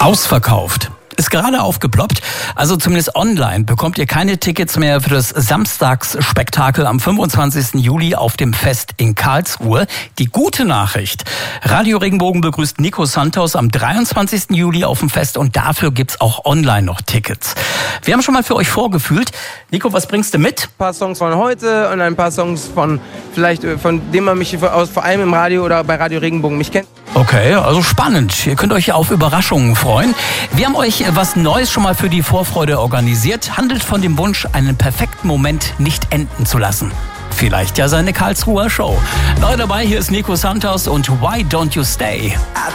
Ausverkauft. Ist gerade aufgeploppt. Also zumindest online bekommt ihr keine Tickets mehr für das Samstagsspektakel am 25. Juli auf dem Fest in Karlsruhe. Die gute Nachricht: Radio Regenbogen begrüßt Nico Santos am 23. Juli auf dem Fest und dafür gibt's auch online noch Tickets. Wir haben schon mal für euch vorgefühlt. Nico, was bringst du mit? Ein paar Songs von heute und ein paar Songs von dem man mich vor allem im Radio oder bei Radio Regenbogen mich kennt. Okay, also spannend. Ihr könnt euch auf Überraschungen freuen. Wir haben euch was Neues schon mal für die Vorfreude organisiert. Handelt von dem Wunsch, einen perfekten Moment nicht enden zu lassen. Vielleicht ja seine Karlsruher Show. Neu dabei, hier ist Nico Santos und Why Don't You Stay?